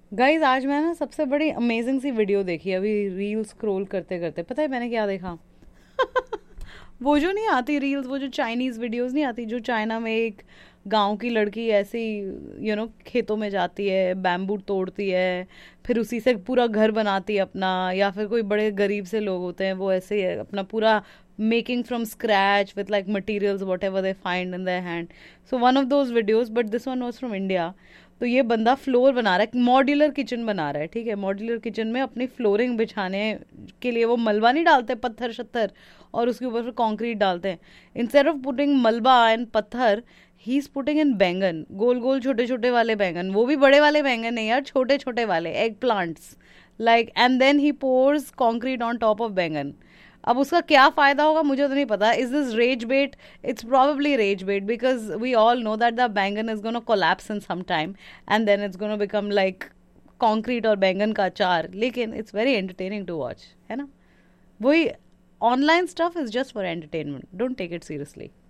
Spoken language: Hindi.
गाइज आज मैं ना सबसे बड़ी अमेजिंग सी वीडियो देखी अभी रील स्क्रॉल करते करते। पता है मैंने क्या देखा? वो जो नहीं आती रील्स, वो जो चाइनीज वीडियोस नहीं आती, जो चाइना में एक गांव की लड़की ऐसी खेतों में जाती है, बैम्बू तोड़ती है, फिर उसी से पूरा घर बनाती है अपना। या फिर कोई बड़े गरीब से लोग होते हैं, वो ऐसे ही अपना पूरा making from scratch with like materials what ever they find in their hand. So one of those videos, but this one was from India. तो ये बंदा फ्लोर बना रहा है, मॉड्यूलर किचन बना रहा है, ठीक है। मॉड्यूलर किचन में अपनी फ्लोरिंग बिछाने के लिए वो मलबा नहीं डालते, पत्थर शत्थर, और उसके ऊपर फिर कंक्रीट डालते हैं। इंस्टेड ऑफ पुटिंग मलबा एंड पत्थर, ही इज पुटिंग इन बैंगन, गोल गोल छोटे छोटे वाले बैंगन, वो भी बड़े वाले बैंगन नहीं यार, छोटे छोटे वाले egg plants, like, and then he pores concrete on top of बैंगन। अब उसका क्या फायदा होगा मुझे तो नहीं पता। Is this raise bat? It's probably rage bait because we all know that the bangan is going to collapse in some time and then it's going to become like concrete और बैंगन का अचार। लेकिन it's very entertaining to watch, है ना। वही, online stuff is just for entertainment, don't take it seriously.